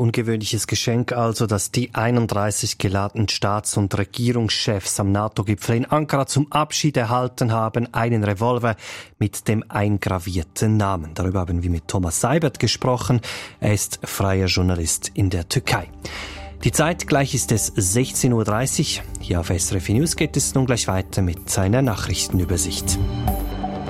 ungewöhnliches Geschenk also, das die 31 geladenen Staats- und Regierungschefs am NATO-Gipfel in Ankara zum Abschied erhalten haben. Einen Revolver mit dem eingravierten Namen. Darüber haben wir mit Thomas Seibert gesprochen. Er ist freier Journalist in der Türkei. Die Zeit gleich ist es 16.30 Uhr. Hier auf SRF News geht es nun gleich weiter mit seiner Nachrichtenübersicht.